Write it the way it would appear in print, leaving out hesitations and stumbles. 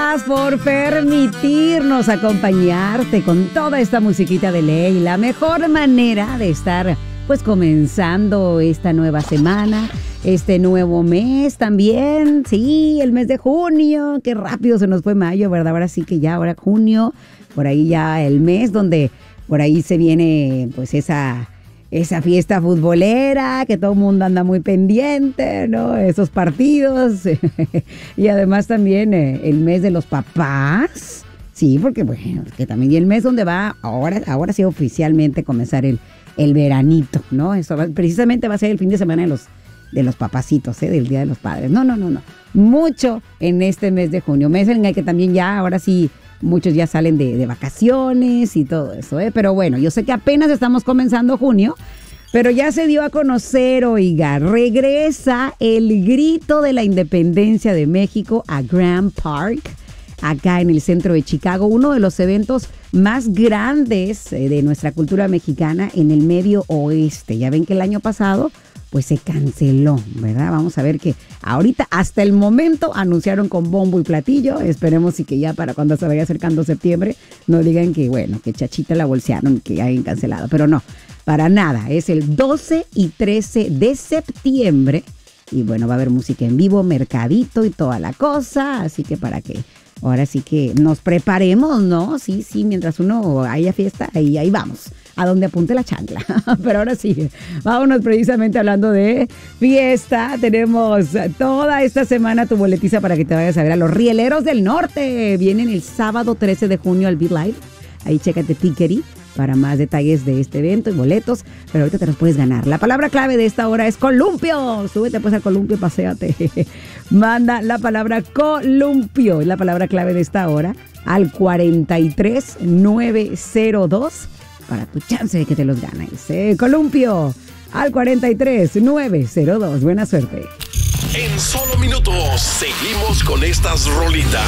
Gracias por permitirnos acompañarte con toda esta musiquita de ley. La mejor manera de estar pues comenzando esta nueva semana, este nuevo mes también. Sí, el mes de junio. Qué rápido se nos fue mayo, ¿verdad? Ahora sí que ya, ahora junio. Por ahí ya el mes donde por ahí se viene pues esa fiesta futbolera, que todo el mundo anda muy pendiente, ¿no? Esos partidos. Y además también el mes de los papás. Sí, porque bueno, que también y el mes donde va, ahora sí oficialmente comenzar el veranito, ¿no? Eso precisamente va a ser el fin de semana de los papacitos, del Día de los Padres. No. Mucho en este mes de junio. Mes en el que también ya, ahora sí, muchos ya salen de vacaciones y todo eso, Pero bueno, yo sé que apenas estamos comenzando junio, pero ya se dio a conocer, oiga, regresa el grito de la independencia de México a Grand Park, acá en el centro de Chicago, uno de los eventos más grandes de nuestra cultura mexicana en el Medio Oeste. Ya ven que el año pasado pues se canceló, ¿verdad? Vamos a ver que ahorita, hasta el momento, anunciaron con bombo y platillo. Esperemos y que ya para cuando se vaya acercando septiembre no digan que, bueno, que Chachita la bolsearon y que hayan cancelado. Pero no, para nada. Es el 12 y 13 de septiembre. Y bueno, va a haber música en vivo, mercadito y toda la cosa. Así que para que ahora sí que nos preparemos, ¿no? Sí, mientras uno haya fiesta, ahí vamos, a donde apunte la chancla. Pero ahora sí, vámonos precisamente hablando de fiesta. Tenemos toda esta semana tu boletiza para que te vayas a ver a los Rieleros del Norte. Vienen el sábado 13 de junio al Beat Live. Ahí chécate Tickery para más detalles de este evento y boletos, pero ahorita te los puedes ganar. La palabra clave de esta hora es columpio. Súbete pues al columpio y paséate. Manda la palabra columpio, es la palabra clave de esta hora, al 43902 para tu chance de que te los ganes. Columpio, al 43902. Buena suerte. En solo minutos seguimos con estas rolitas.